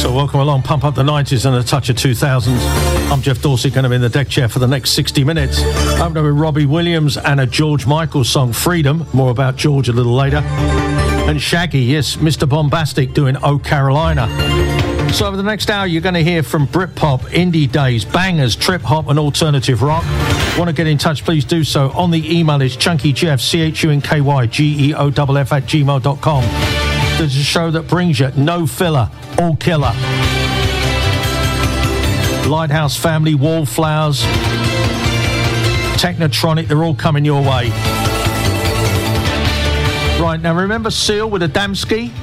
So welcome along, pump up the 90s and a touch of 2000s. I'm Jeff Dorsey, going to be in the deck chair for the next 60 minutes. I'm going to be Robbie Williams and a George Michael song, Freedom. More about George a little later. And Shaggy, yes, Mr. Bombastic doing Oh Carolina. So over the next hour, you're going to hear from Britpop, indie days, bangers, trip hop and alternative rock. Want to get in touch, please do so. On the email is chunkyjeff, CHUNKYGEOFF at gmail.com. There's a show that brings you no filler, all killer. Lighthouse Family, Wallflowers, Technotronic, they're all coming your way. Right, now remember Seal with Adamski?